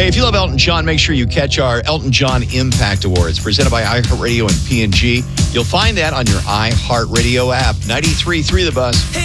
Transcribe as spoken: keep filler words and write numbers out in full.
Hey, if you love Elton John, make sure you catch our Elton John Impact Awards presented by iHeartRadio and P and G. You'll find that on your iHeartRadio app. ninety-three point three The Buzz.